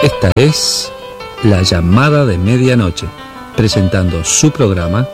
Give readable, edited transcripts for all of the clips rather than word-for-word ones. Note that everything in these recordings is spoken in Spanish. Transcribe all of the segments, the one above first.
Esta es La Llamada de Medianoche, presentando su programa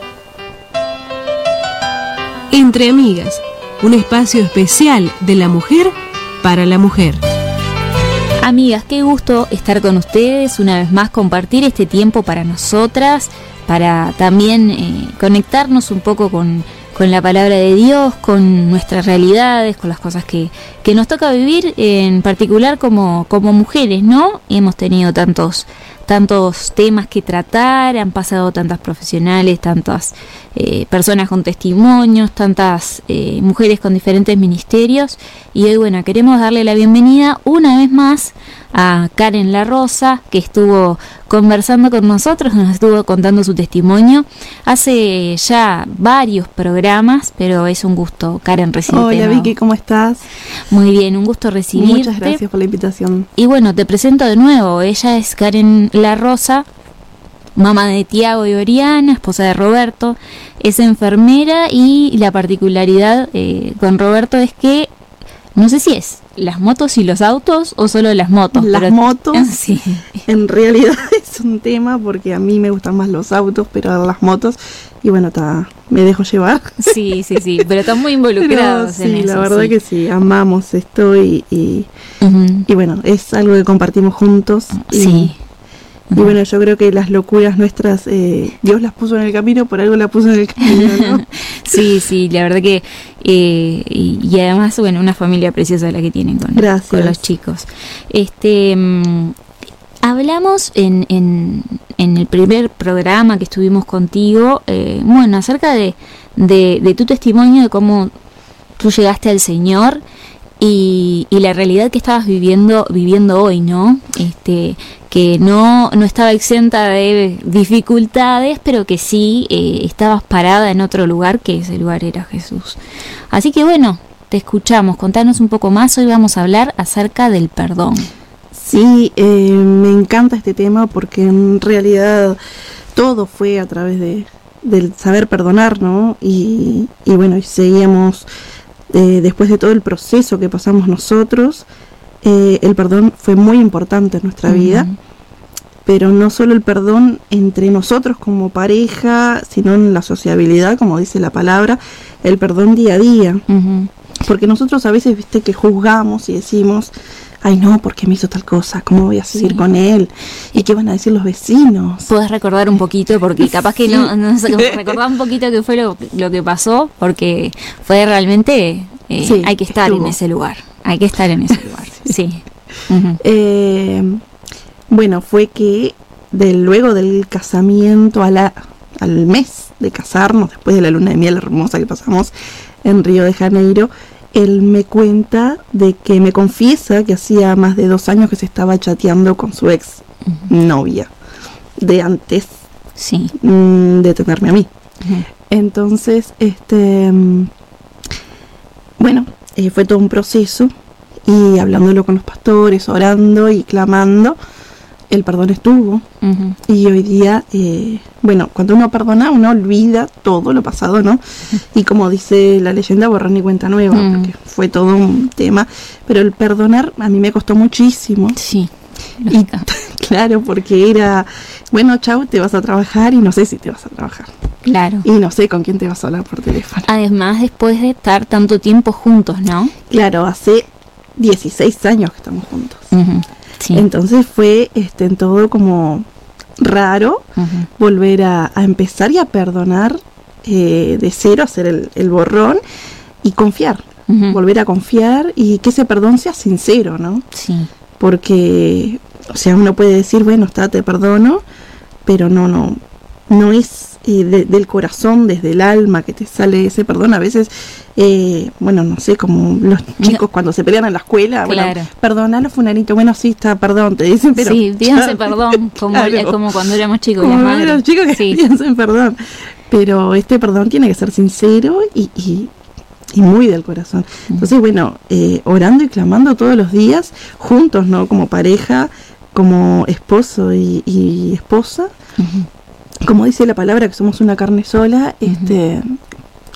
Entre Amigas, un espacio especial de la mujer para la mujer. Amigas, qué gusto estar con ustedes, una vez más compartir este tiempo para nosotras, para también conectarnos un poco con la palabra de Dios, con nuestras realidades, con las cosas que nos toca vivir, en particular como mujeres, ¿no? Hemos tenido tantos temas que tratar, han pasado tantas profesionales, tantas personas con testimonios, tantas mujeres con diferentes ministerios, y hoy, bueno, queremos darle la bienvenida una vez más a Karen La Rosa, que estuvo conversando con nosotros, nos estuvo contando su testimonio hace ya varios programas, pero es un gusto, Karen, recibirte. Hola, Vicky, ¿cómo estás? Muy bien, un gusto recibirte. Muchas gracias por la invitación. Y bueno, te presento de nuevo, ella es Karen La Rosa, mamá de Tiago y Oriana, esposa de Roberto, es enfermera, y la particularidad con Roberto es que no sé si es las motos y los autos o solo las motos. Las motos, sí. En realidad es un tema porque a mí me gustan más los autos, pero las motos, y bueno, me dejo llevar. Sí, pero están muy involucrados pero, en sí, eso. La verdad que sí, amamos esto y bueno, es algo que compartimos juntos. Sí. Y bueno, yo creo que las locuras nuestras, Dios las puso en el camino, por algo las puso en el camino, ¿no? Sí, la verdad que, y además, bueno, una familia preciosa la que tienen con los chicos. Hablamos en el primer programa que estuvimos contigo, bueno, acerca de tu testimonio, de cómo tú llegaste al Señor, y la realidad que estabas viviendo hoy, ¿no? Que no estaba exenta de dificultades, pero que sí estabas parada en otro lugar, que ese lugar era Jesús. Así que bueno, te escuchamos, contanos un poco más. Hoy vamos a hablar acerca del perdón. Sí, me encanta este tema porque en realidad todo fue a través del saber perdonar, ¿no? Y bueno, y seguíamos... después de todo el proceso que pasamos nosotros, el perdón fue muy importante en nuestra vida, pero no solo el perdón entre nosotros como pareja, sino en la sociabilidad, como dice la palabra, el perdón día a día. Porque nosotros a veces, viste, que juzgamos y decimos, ay no, ¿por qué me hizo tal cosa? ¿Cómo voy a seguir con él? ¿Y qué van a decir los vecinos? ¿Puedes recordar un poquito? Porque capaz que no recordar un poquito qué fue lo que pasó, porque fue realmente, hay que estar en ese lugar. Hay que estar en ese lugar, sí. Bueno, fue que luego del casamiento, al mes de casarnos, después de la luna de miel hermosa que pasamos en Río de Janeiro, él me cuenta de que me confiesa que hacía más de 2 años que se estaba chateando con su ex novia, de antes de tenerme a mí. Entonces, bueno, fue todo un proceso, y hablándolo con los pastores, orando y clamando, el perdón estuvo. Y hoy día, bueno, cuando uno perdona, uno olvida todo lo pasado, ¿no? Y como dice la leyenda, borrón y cuenta nueva, porque fue todo un tema. Pero el perdonar a mí me costó muchísimo. Sí. Y, claro, porque era, bueno, chau, te vas a trabajar y no sé si te vas a trabajar. Claro. Y no sé con quién te vas a hablar por teléfono. Además, después de estar tanto tiempo juntos, ¿no? Claro, hace 16 años que estamos juntos. Sí. Entonces fue en todo como raro volver a empezar y a perdonar de cero, hacer el borrón y confiar, volver a confiar, y que ese perdón sea sincero, ¿no? Sí. Porque, o sea, uno puede decir, bueno, te perdono, pero no es del corazón, desde el alma que te sale ese perdón. A veces, bueno, no sé, como los chicos cuando se pelean en la escuela, claro. Bueno, perdonalo, fulanito, bueno, sí, está, perdón, te dicen, pero... Sí, díganse perdón, como cuando éramos chicos, como las madres. los chicos que piensan perdón, pero este perdón tiene que ser sincero y muy del corazón. Entonces, bueno, orando y clamando todos los días, juntos, ¿no? Como pareja, como esposo y esposa, como dice la palabra, que somos una carne sola,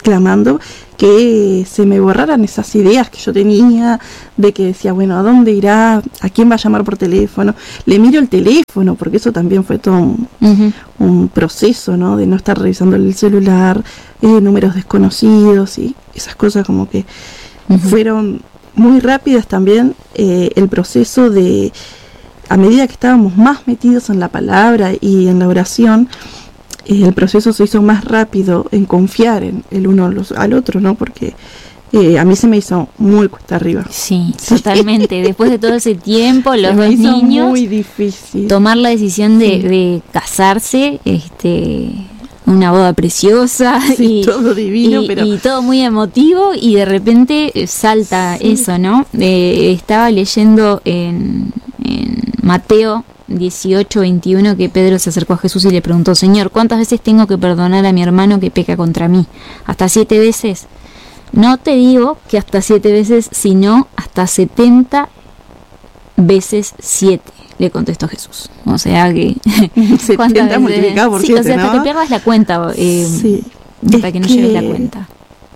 clamando que se me borraran esas ideas que yo tenía, de que decía, bueno, ¿a dónde irá? ¿A quién va a llamar por teléfono? Le miro el teléfono, porque eso también fue todo un proceso, ¿no? De no estar revisando el celular, números desconocidos y esas cosas como que fueron muy rápidas también. El proceso de, a medida que estábamos más metidos en la palabra y en la oración, el proceso se hizo más rápido en confiar en el uno al otro, ¿no? Porque a mí se me hizo muy cuesta arriba. Sí, totalmente. Después de todo ese tiempo, los dos niños, muy difícil tomar la decisión de casarse, una boda preciosa, y todo divino, pero y todo muy emotivo, y de repente salta eso, ¿no? Estaba leyendo en Mateo 18:21 que Pedro se acercó a Jesús y le preguntó: Señor, ¿cuántas veces tengo que perdonar a mi hermano que peca contra mí? ¿Hasta 7 veces? No te digo que hasta 7 veces, sino hasta 70 veces 7, le contestó Jesús. O sea que 70 multiplicado por 7, o sea, ¿no? hasta que pierdas la cuenta, hasta que no lleves la cuenta.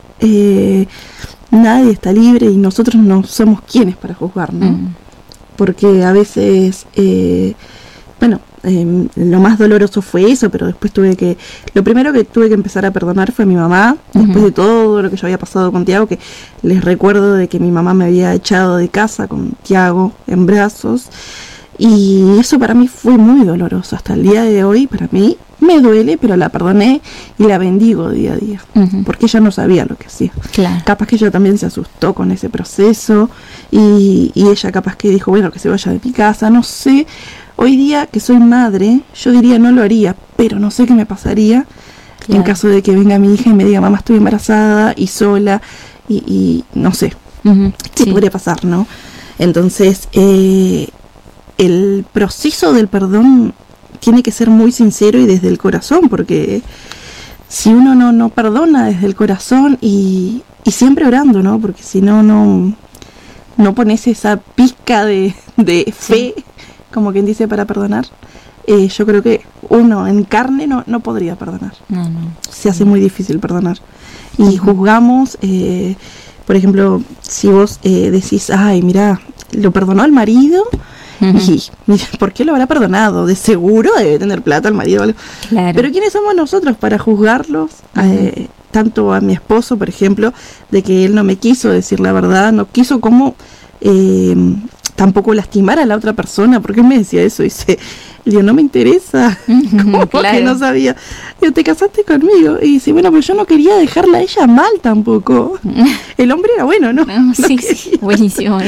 Nadie está libre y nosotros no somos quienes para juzgar, ¿no? Porque a veces, lo más doloroso fue eso, pero después lo primero que tuve que empezar a perdonar fue a mi mamá, después de todo lo que yo había pasado con Tiago, que les recuerdo de que mi mamá me había echado de casa con Tiago en brazos, y eso para mí fue muy doloroso. Hasta el día de hoy, para mí, me duele, pero la perdoné y la bendigo día a día, porque ella no sabía lo que hacía. Claro. Capaz que ella también se asustó con ese proceso y ella capaz que dijo, bueno, que se vaya de mi casa, no sé. Hoy día que soy madre, yo diría no lo haría, pero no sé qué me pasaría en caso de que venga mi hija y me diga, mamá, estoy embarazada y sola y no sé qué podría pasar, ¿no? Entonces, el proceso del perdón tiene que ser muy sincero y desde el corazón, porque si uno no perdona desde el corazón y siempre orando, ¿no? Porque si no pones esa pizca de fe, como quien dice, para perdonar, yo creo que uno en carne no podría perdonar. No. Se hace muy difícil perdonar. Y juzgamos, por ejemplo, si vos decís, ay, mira, lo perdonó al marido, y mira, ¿por qué lo habrá perdonado? De seguro debe tener plata el marido o algo. Claro. Pero ¿quiénes somos nosotros para juzgarlos? Tanto a mi esposo, por ejemplo, de que él no me quiso decir la verdad, no quiso como tampoco lastimar a la otra persona, porque él me decía eso, dice, yo no me interesa, como que no sabía, yo te casaste conmigo, y dice, bueno, pero yo no quería dejarla a ella mal tampoco, el hombre era bueno, ¿no? Sí, buenísimo,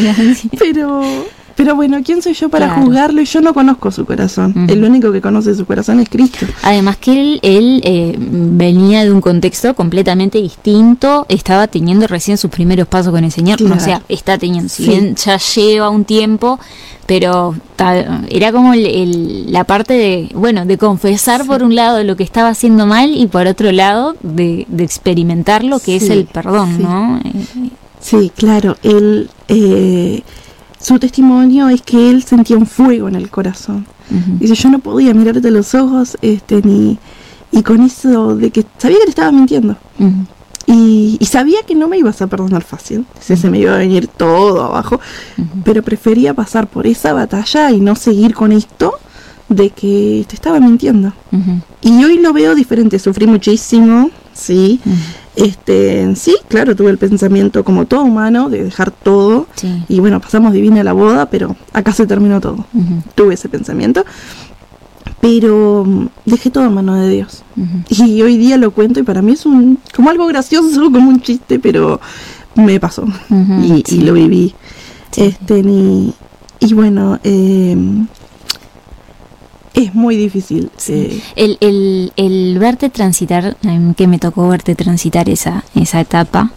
pero bueno, ¿quién soy yo para juzgarlo? Y yo no conozco su corazón. El único que conoce su corazón es Cristo. Además que él venía de un contexto completamente distinto, estaba teniendo recién sus primeros pasos con el Señor, o sea, está teniendo, si bien ya lleva un tiempo, pero era como la parte de confesar por un lado lo que estaba haciendo mal y por otro lado de experimentar lo que es el perdón, ¿no? Sí, claro, él... su testimonio es que él sentía un fuego en el corazón. Dice, yo no podía mirarte a los ojos y con eso de que sabía que te estaba mintiendo. Y sabía que no me ibas a perdonar fácil. Se me iba a venir todo abajo. Pero prefería pasar por esa batalla y no seguir con esto de que te estaba mintiendo. Y hoy lo veo diferente. Sufrí muchísimo, sí. Sí, claro, tuve el pensamiento como todo humano de dejar todo y bueno, pasamos divina la boda, pero acá se terminó todo. Tuve ese pensamiento, pero dejé todo en mano de Dios. Y hoy día lo cuento y para mí es como algo gracioso, como un chiste, pero me pasó y lo viví. Y bueno, es muy difícil. El verte transitar, que me tocó verte transitar esa etapa,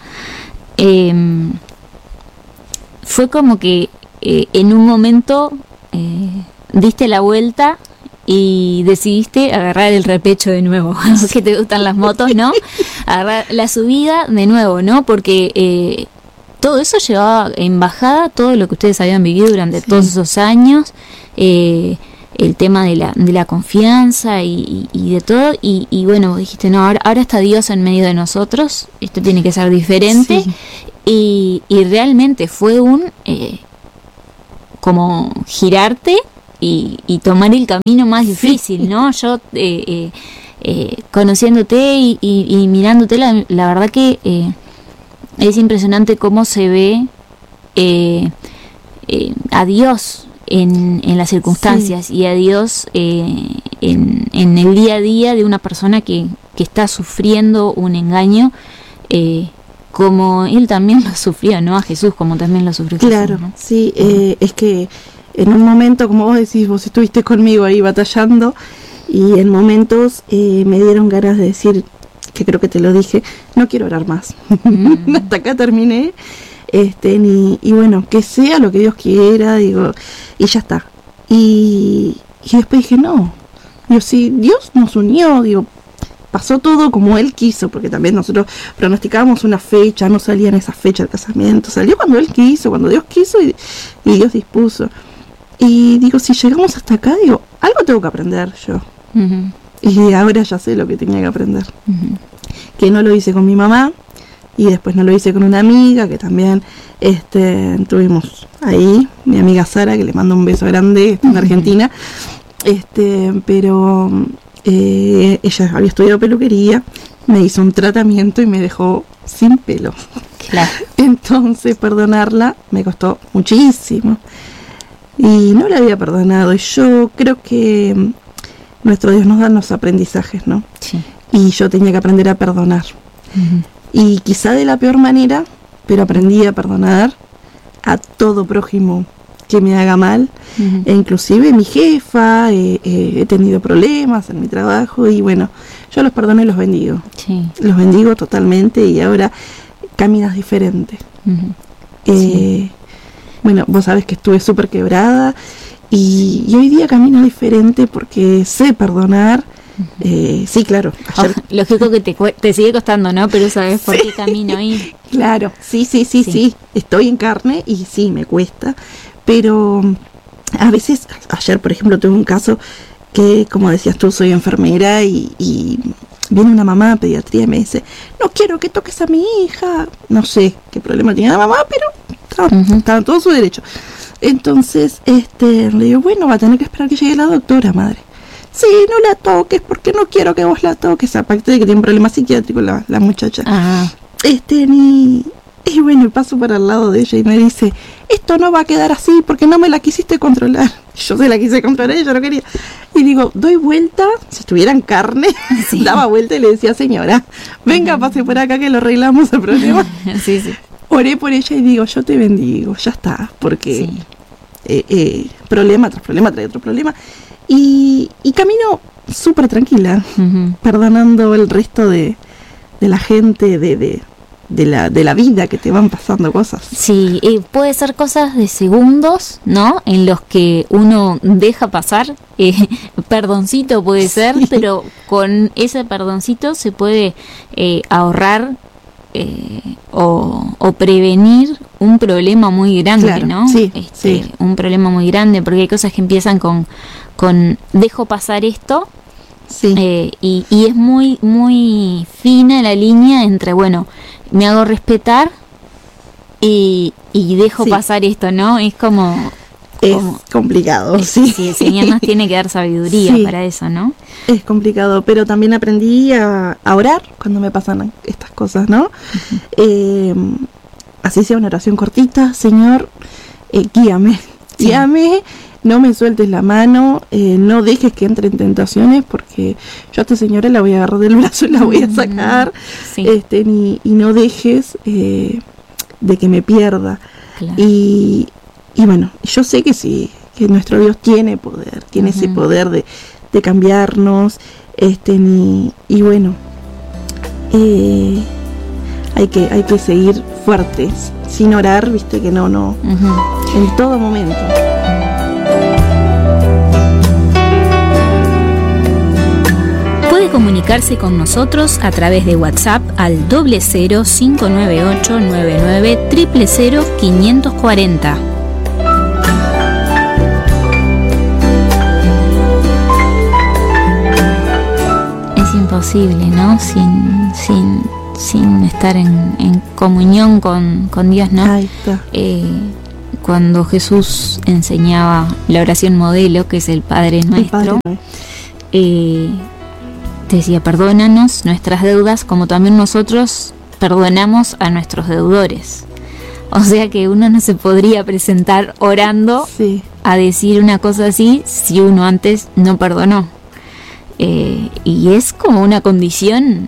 fue como que en un momento diste la vuelta y decidiste agarrar el repecho de nuevo. Que te gustan las motos, ¿no? Agarrar la subida de nuevo, ¿no? Porque todo eso llevaba en bajada todo lo que ustedes habían vivido durante todos esos años. el tema de la confianza y de todo, y bueno, dijiste, no, ahora está Dios en medio de nosotros, esto tiene que ser diferente, sí. y realmente fue como girarte y tomar el camino más difícil, ¿no? Yo conociéndote y mirándote, la verdad que es impresionante cómo se ve a Dios en las circunstancias, sí. Y a Dios en el día a día de una persona que está sufriendo un engaño, como Él también lo sufrió, ¿no? A Jesús, como también lo sufrió Jesús. Claro, ¿no? sí, es que en un momento, como vos decís, vos estuviste conmigo ahí batallando, y en momentos me dieron ganas de decir, que creo que te lo dije, no quiero orar más. Hasta acá terminé. Y bueno, que sea lo que Dios quiera, digo, y ya está. Y después dije, no, digo, si Dios nos unió, digo, pasó todo como Él quiso, porque también nosotros pronosticábamos una fecha, no salía en esa fecha el casamiento, salió cuando Él quiso, cuando Dios quiso y Dios dispuso. Y digo, si llegamos hasta acá, digo, algo tengo que aprender yo. Uh-huh. Y ahora ya sé lo que tenía que aprender. Uh-huh. Que no lo hice con mi mamá, y después no lo hice con una amiga que también tuvimos ahí, mi amiga Sara, que le mando un beso grande, está en Argentina, pero ella había estudiado peluquería, me hizo un tratamiento y me dejó sin pelo. Claro. Entonces perdonarla me costó muchísimo y no la había perdonado, y yo creo que nuestro Dios nos da los aprendizajes, ¿no? Sí. Y yo tenía que aprender a perdonar. Uh-huh. Y quizá de la peor manera, pero aprendí a perdonar a todo prójimo que me haga mal. Uh-huh. E inclusive mi jefa, he tenido problemas en mi trabajo, y bueno, yo los perdono y los bendigo. Sí. Los bendigo totalmente, y ahora caminas diferente. Uh-huh. Sí. Bueno, vos sabés que estuve súper quebrada, y hoy día camino diferente porque sé perdonar. Sí, claro. Ayer... lógico que te sigue costando, ¿no? Pero sabes por qué camino ahí. Claro, sí. Estoy en carne y sí, me cuesta. Pero a veces, ayer por ejemplo tuve un caso que, como decías tú, soy enfermera y viene una mamá a pediatría y me dice, no quiero que toques a mi hija. No sé qué problema tenía la mamá, pero estaba en todo su derecho. Entonces, le digo, bueno, va a tener que esperar que llegue la doctora, madre. Sí, no la toques porque no quiero que vos la toques, aparte de que tiene un problema psiquiátrico la muchacha. Ajá. Y bueno, paso para al lado de ella y me dice, esto no va a quedar así porque no me la quisiste controlar. Yo se la quise controlar, ella no quería. Y digo, doy vuelta, si estuviera en carne, sí. Daba vuelta y le decía, señora, venga, pase por acá que lo arreglamos el problema. Sí. Oré por ella y digo, yo te bendigo, ya está, porque problema tras problema trae otro problema. Y camino súper tranquila, uh-huh. Perdonando el resto de la gente, de la vida, que te van pasando cosas. Sí, puede ser cosas de segundos, ¿no? En los que uno deja pasar, perdoncito puede ser, sí. Pero con ese perdoncito se puede ahorrar o prevenir un problema muy grande, claro, ¿no? Sí. Un problema muy grande, porque hay cosas que empiezan con dejo pasar esto, sí. Y es muy muy fina la línea entre, bueno, me hago respetar y dejo pasar esto, ¿no? Es como... Es complicado, sí. Sí, el Señor nos tiene que dar sabiduría para eso, ¿no? Es complicado, pero también aprendí a orar cuando me pasan estas cosas, ¿no? Uh-huh. Así sea una oración cortita, Señor, guíame, no me sueltes la mano, no dejes que entre en tentaciones, porque yo a esta señora la voy a agarrar del brazo y la voy a sacar, sí. Y no dejes de que me pierda. Claro. Y bueno, yo sé que sí, que nuestro Dios tiene poder, tiene ese poder de cambiarnos, y bueno, hay que seguir fuertes, sin orar, viste que no, en todo momento. Puede comunicarse con nosotros a través de WhatsApp al 0059899000540. imposible, ¿no? Sin estar en comunión con Dios, ¿no? Ahí está. Cuando Jesús enseñaba la oración modelo, que es el Padre Nuestro, decía: perdónanos nuestras deudas como también nosotros perdonamos a nuestros deudores. O sea que uno no se podría presentar orando a decir una cosa así si uno antes no perdonó. Y es como una condición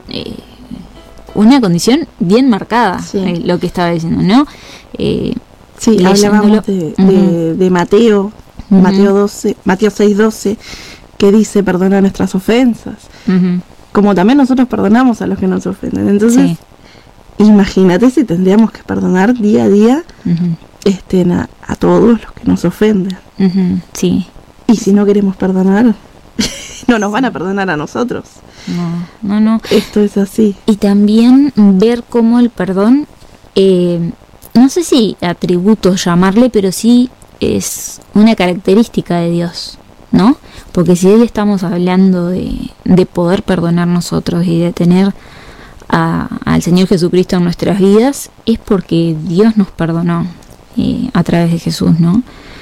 bien marcada, lo que estaba diciendo, ¿no? Hablábamos de Mateo, Mateo 6:12, que dice: perdona nuestras ofensas, como también nosotros perdonamos a los que nos ofenden. Entonces, imagínate si tendríamos que perdonar día a día a todos los que nos ofenden. Y si no queremos perdonar, no nos van a perdonar a nosotros. No. Esto es así. Y también ver cómo el perdón, no sé si atributo llamarle, pero sí es una característica de Dios, ¿no? Porque si hoy estamos hablando de poder perdonar nosotros y de tener al Señor Jesucristo en nuestras vidas, es porque Dios nos perdonó a través de Jesús, ¿no?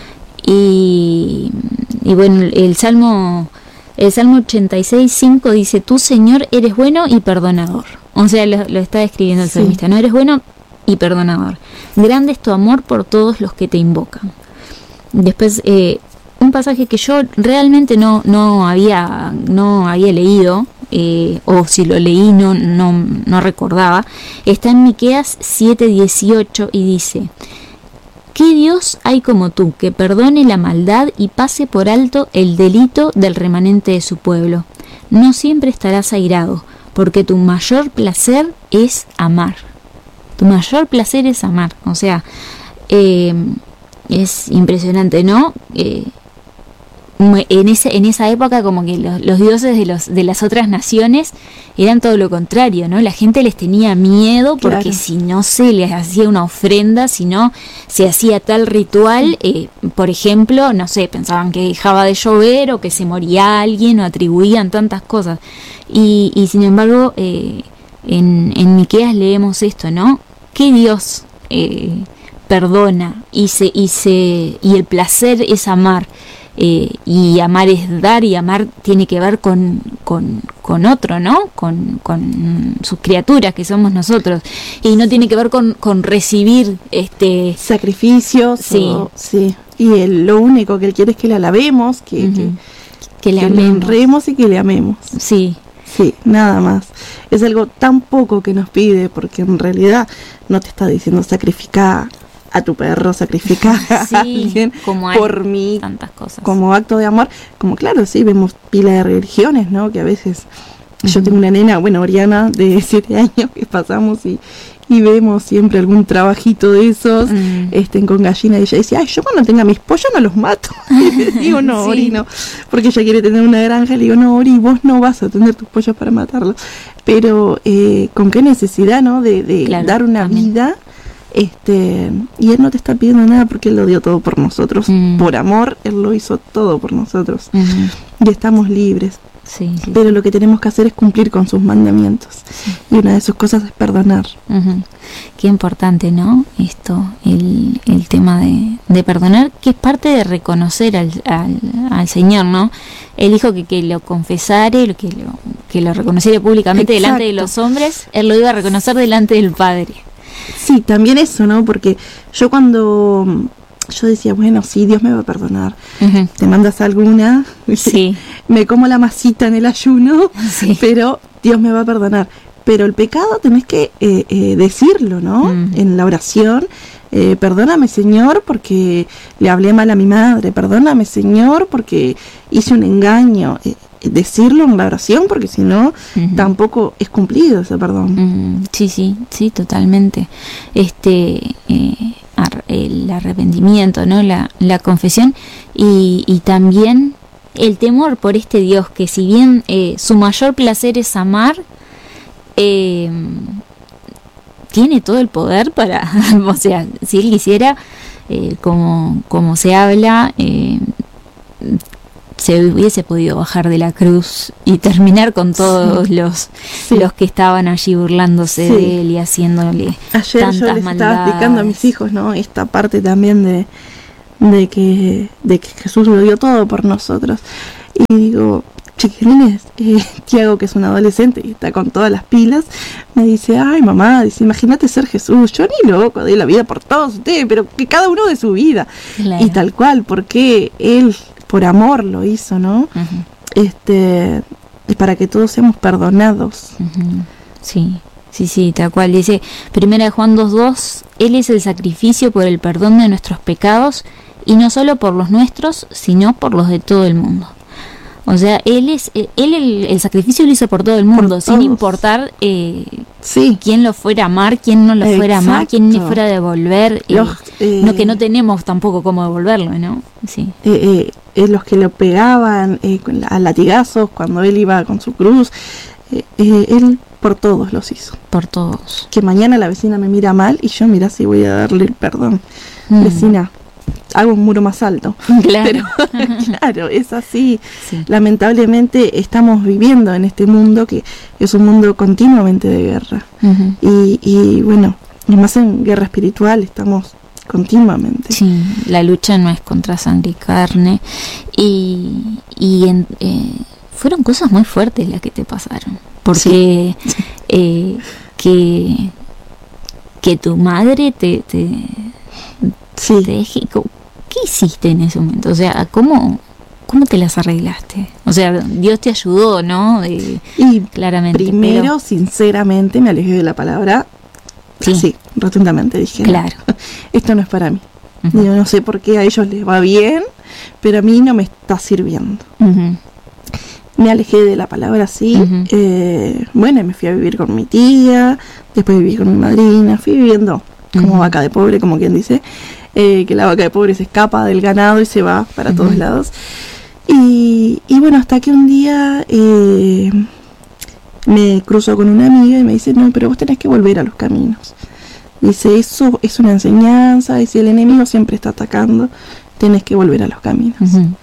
Y bueno, el Salmo 86:5 dice: tú, Señor, eres bueno y perdonador. O sea, lo está describiendo el salmista, ¿no? Eres bueno y perdonador. Grande es tu amor por todos los que te invocan. Después, un pasaje que yo realmente no había leído, o si lo leí no recordaba, está en Miqueas 7:18 y dice: ¿qué Dios hay como tú, que perdone la maldad y pase por alto el delito del remanente de su pueblo? No siempre estarás airado, porque tu mayor placer es amar. Tu mayor placer es amar. O sea, es impresionante, ¿no? En esa época, como que los dioses de las otras naciones eran todo lo contrario, ¿no? La gente les tenía miedo porque si no se les hacía una ofrenda, si no se hacía tal ritual, por ejemplo, no sé, pensaban que dejaba de llover o que se moría alguien, o atribuían tantas cosas. Y sin embargo, en Miqueas leemos esto, ¿no? Que Dios perdona y el placer es amar. Y amar es dar, y amar tiene que ver con otro, ¿no? Con sus criaturas, que somos nosotros, y no tiene que ver con recibir sacrificios. Y lo único que él quiere es que le alabemos, que le honremos y que le amemos. Sí, nada más. Es algo tan poco que nos pide, porque en realidad no te está diciendo sacrificar a tu perro, sacrificar a alguien por mí, tantas cosas, como acto de amor. Como vemos pila de religiones, ¿no? Que a veces yo tengo una nena, Oriana, de 7 años, que pasamos y vemos siempre algún trabajito de esos con gallina, y ella dice: yo cuando tenga mis pollos no los mato. Y le digo: no, Ori, no, porque ella quiere tener una granja. Le digo: no, Ori, vos no vas a tener tus pollos para matarlos. Pero con qué necesidad, ¿no? De dar una vida. Y él no te está pidiendo nada, porque él lo dio todo por nosotros. Por amor, él lo hizo todo por nosotros. Y estamos libres. Pero lo que tenemos que hacer es cumplir con sus mandamientos. Y una de sus cosas es perdonar. Qué importante, ¿no? Esto, el tema de perdonar, que es parte de reconocer al Señor, ¿no? Él dijo que lo confesara, que lo reconociera públicamente delante de los hombres, él lo iba a reconocer delante del Padre. Sí, también eso, ¿no? Porque yo decía, Dios me va a perdonar. Te mandas alguna, me como la masita en el ayuno, pero Dios me va a perdonar. Pero el pecado tenés que decirlo, ¿no? En la oración: perdóname, Señor, porque le hablé mal a mi madre. Perdóname, Señor, porque hice un engaño. Decirlo en la oración, porque si no, tampoco es cumplido ese perdón. Sí, totalmente. El arrepentimiento, ¿no? La confesión, y también el temor por este Dios, que si bien su mayor placer es amar, tiene todo el poder para, o sea, si él quisiera, como se habla, se hubiese podido bajar de la cruz y terminar con todos los que estaban allí burlándose de él y haciéndole ayer tantas yo les maldades. estaba explicando a mis hijos, ¿no? Esta parte también de que Jesús lo dio todo por nosotros. Y digo, chiquilines, Tiago, que es un adolescente y está con todas las pilas, me dice, ay mamá, dice, imagínate ser Jesús, yo ni loco, doy la vida por todos ustedes, pero que cada uno de su vida. Claro. Y tal cual, porque él por amor lo hizo, ¿no? Y para que todos seamos perdonados. Sí, tal cual. Dice 1 Juan 2:2, Él es el sacrificio por el perdón de nuestros pecados, y no solo por los nuestros, sino por los de todo el mundo. O sea, el sacrificio lo hizo por todo el mundo, sin importar quién lo fuera a amar, quién no lo fuera a amar, quién le fuera a devolver. Que no tenemos tampoco cómo devolverlo, ¿no? Sí. Los que lo pegaban a latigazos cuando él iba con su cruz, él por todos los hizo. Por todos. Que mañana la vecina me mira mal y yo, mira, si voy a darle el perdón. Vecina, hago un muro más alto. Claro. Pero, claro, es así. Sí. Lamentablemente estamos viviendo en este mundo que es un mundo continuamente de guerra. Y bueno, y más en guerra espiritual estamos continuamente. Sí, la lucha no es contra sangre y carne. Fueron cosas muy fuertes las que te pasaron. Porque que tu madre te deje. ¿Qué hiciste en ese momento? O sea, ¿cómo te las arreglaste? O sea, Dios te ayudó, ¿no? Claramente. Primero, sinceramente, me alejé de la palabra. Sí, rotundamente dije, claro, esto no es para mí. Yo no sé por qué a ellos les va bien, pero a mí no me está sirviendo. Me alejé de la palabra, sí. Bueno, me fui a vivir con mi tía, después viví con mi madrina, fui viviendo como vaca de pobre, como quien dice, que la vaca de pobre se escapa del ganado y se va para todos lados. Y bueno, hasta que un día me cruzo con una amiga y me dice, no, pero vos tenés que volver a los caminos. Dice, eso es una enseñanza, y si el enemigo siempre está atacando, tenés que volver a los caminos.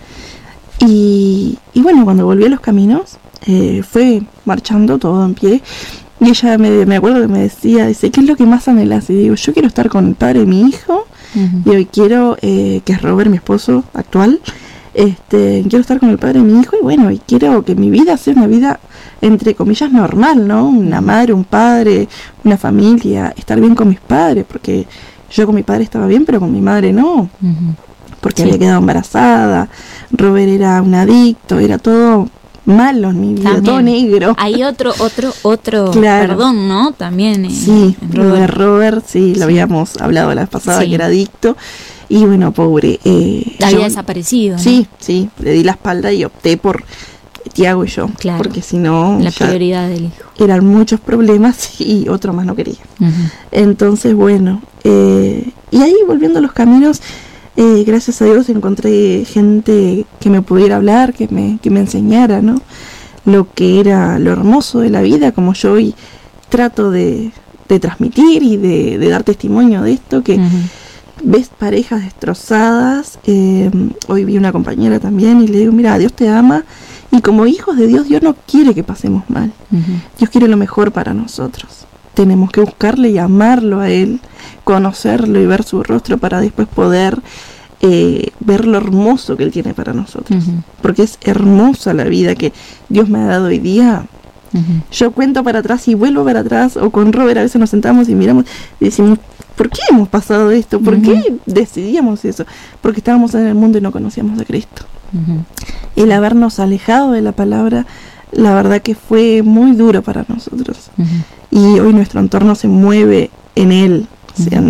Y bueno, cuando volví a los caminos, fue marchando todo en pie. Y ella me acuerdo que me decía, dice, ¿qué es lo que más anhelás? Y digo, yo quiero estar con el padre de mi hijo, y hoy quiero, que es Robert, mi esposo actual, quiero estar con el padre de mi hijo, y bueno, y quiero que mi vida sea una vida, entre comillas, normal, ¿no? Una madre, un padre, una familia, estar bien con mis padres, porque yo con mi padre estaba bien, pero con mi madre no, porque había quedado embarazada, Robert era un adicto, era todo malo en mi vida, también, todo negro. Hay otro claro. Perdón, ¿no? También. Sí, Robert, sí, lo habíamos hablado la vez pasada, que era adicto. Y bueno, pobre. Había desaparecido, ¿no? Sí, le di la espalda y opté por Tiago y yo. Claro, porque si no. La prioridad del hijo. Eran muchos problemas y otro más no quería. Entonces, bueno. Y ahí, volviendo a los caminos, gracias a Dios encontré gente que me pudiera hablar, que me enseñara, ¿no? Lo que era lo hermoso de la vida, como yo hoy trato de transmitir y de dar testimonio de esto, que ves parejas destrozadas. Hoy vi una compañera también y le digo, mira, Dios te ama, y como hijos de Dios, Dios no quiere que pasemos mal. Dios quiere lo mejor para nosotros. Tenemos que buscarle y amarlo a Él, conocerlo y ver su rostro para después poder ver lo hermoso que Él tiene para nosotros. Porque es hermosa la vida que Dios me ha dado hoy día. Yo cuento para atrás y vuelvo para atrás, o con Robert a veces nos sentamos y miramos y decimos, ¿por qué hemos pasado esto? ¿Por qué decidíamos eso? Porque estábamos en el mundo y no conocíamos a Cristo. El habernos alejado de la palabra, la verdad que fue muy duro para nosotros. Y hoy nuestro entorno se mueve en Él. O sea,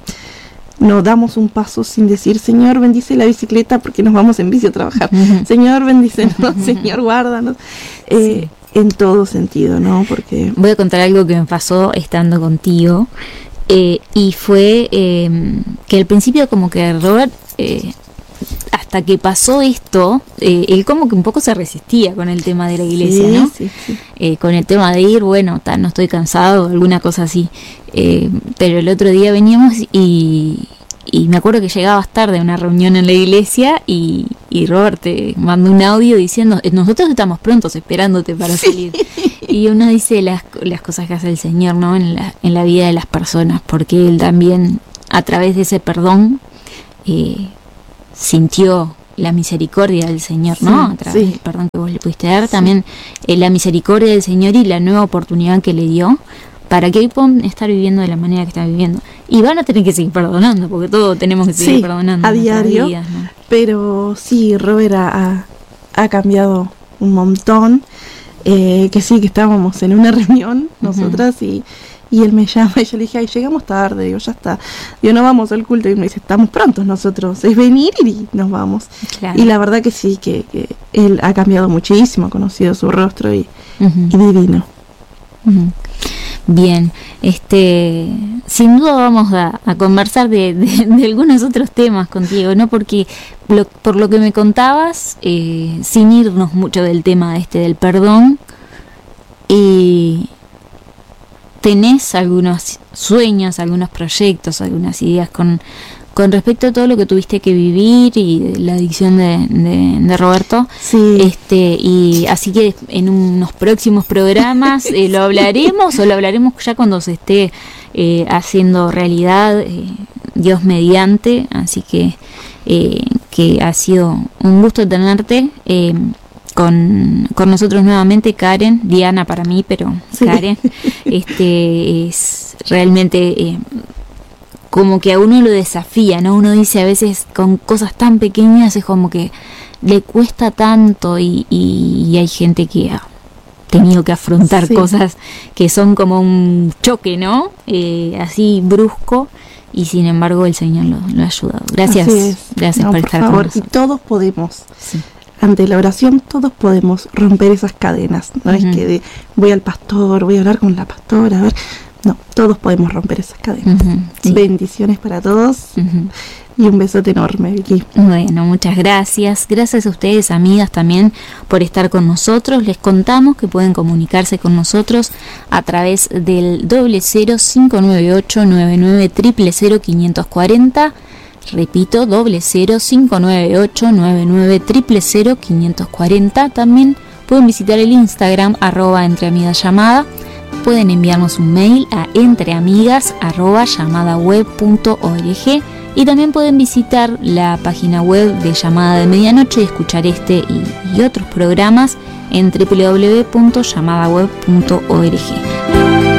no damos un paso sin decir, Señor, bendice la bicicleta porque nos vamos en bici a trabajar. Señor, bendícenos, Señor, guárdanos. En todo sentido, ¿no? Porque voy a contar algo que me pasó estando contigo. Y fue que al principio como que Robert, hasta que pasó esto, él como que un poco se resistía con el tema de la iglesia, ¿no? Sí. Con el tema de ir, bueno, no estoy cansado, alguna cosa así. Pero el otro día veníamos y me acuerdo que llegabas tarde a una reunión en la iglesia y Robert te mandó un audio diciendo, nosotros estamos prontos esperándote para salir. Y uno dice las cosas que hace el Señor, ¿no? En la vida de las personas, porque Él también, a través de ese perdón, sintió la misericordia del Señor, ¿no? A través del perdón que vos le pudiste dar, también la misericordia del Señor y la nueva oportunidad que le dio para que hoy puedan estar viviendo de la manera que están viviendo. Y van a tener que seguir perdonando, porque todos tenemos que seguir perdonando a diario, vidas, ¿no? Pero sí, Robert ha cambiado un montón, que estábamos en una reunión nosotras y él me llama y yo le dije, ay, llegamos tarde, digo, ya está, yo no vamos al culto, y me dice, estamos prontos nosotros, es venir y nos vamos. Claro. Y la verdad que sí, que él ha cambiado muchísimo, ha conocido su rostro y divino. Bien, sin duda vamos a conversar de algunos otros temas contigo, ¿no? Porque por lo que me contabas, sin irnos mucho del tema del perdón, tenés algunos sueños, algunos proyectos, algunas ideas con respecto a todo lo que tuviste que vivir y la adicción de Roberto. Sí. Y así que en unos próximos programas lo hablaremos o lo hablaremos ya cuando se esté haciendo realidad, Dios mediante. Así que ha sido un gusto tenerte con nosotros nuevamente, Karen, Diana para mí, pero Karen, es realmente como que a uno lo desafía, ¿no? Uno dice a veces con cosas tan pequeñas es como que le cuesta tanto y hay gente que ha tenido que afrontar cosas que son como un choque, ¿no? Así brusco, y sin embargo el Señor lo ha ayudado. Gracias por estar con nosotros. Y todos podemos. Ante la oración todos podemos romper esas cadenas. No es que voy al pastor, voy a hablar con la pastora, a ver. No, todos podemos romper esas cadenas. Bendiciones para todos y un besote enorme, Vicky. Bueno, muchas gracias. Gracias a ustedes, amigas, también por estar con nosotros. Les contamos que pueden comunicarse con nosotros a través del 00598 99 000 540. Repito, 00598 99 000 540. También pueden visitar el Instagram @entreamigasllamada. Pueden enviarnos un mail a entreamigas@llamadaweb.org y también pueden visitar la página web de Llamada de Medianoche y escuchar y otros programas en www.llamadaweb.org.